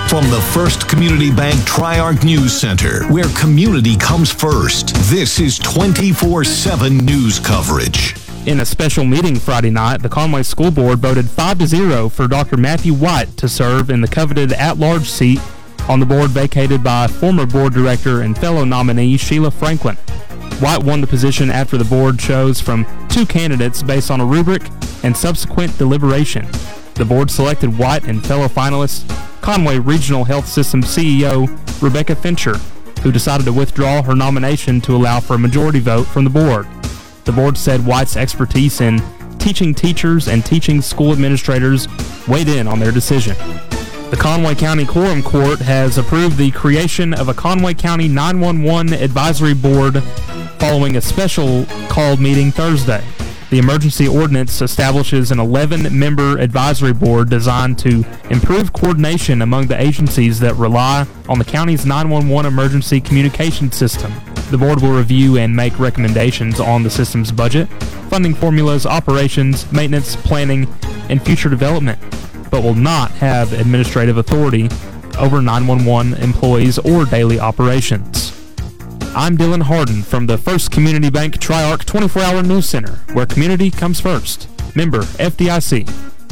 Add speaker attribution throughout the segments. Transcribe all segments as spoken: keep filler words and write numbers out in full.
Speaker 1: From the First Community Bank Triarch News Center, where community comes first, this is twenty-four seven news coverage.
Speaker 2: In a special meeting Friday night, the Conway School Board voted five to zero for Doctor Matthew White to serve in the coveted at-large seat on the board vacated by former board director and fellow nominee Sheila Franklin. White won the position after the board chose from two candidates based on a rubric and subsequent deliberation. The board selected White and fellow finalist Conway Regional Health System C E O Rebecca Fincher, who decided to withdraw her nomination to allow for a majority vote from the board. The board said White's expertise in teaching teachers and teaching school administrators weighed in on their decision. The Conway County Quorum Court has approved the creation of a Conway County nine one one Advisory Board following a special called meeting Thursday. The emergency ordinance establishes an eleven-member advisory board designed to improve coordination among the agencies that rely on the county's nine one one emergency communication system. The board will review and make recommendations on the system's budget, funding formulas, operations, maintenance, planning, and future development, but will not have administrative authority over nine one one employees or daily operations. I'm Dylan Harden from the First Community Bank Triarch twenty-four hour News Center, where community comes first. Member F D I C.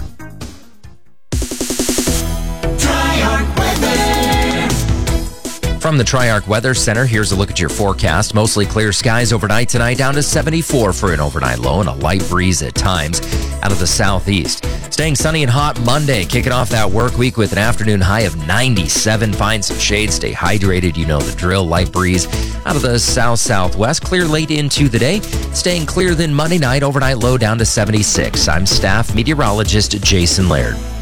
Speaker 3: From the Triarch Weather Center, here's a look at your forecast. Mostly clear skies overnight tonight, down to seventy-four for an overnight low and a light breeze at times out of the southeast. Staying sunny and hot Monday, kicking off that work week with an afternoon high of ninety-seven. Find some shade, stay hydrated, you know the drill. Light breeze out of the south-southwest. Clear late into the day. Staying clear then Monday night, overnight low down to seventy-six. I'm staff meteorologist Jason Laird.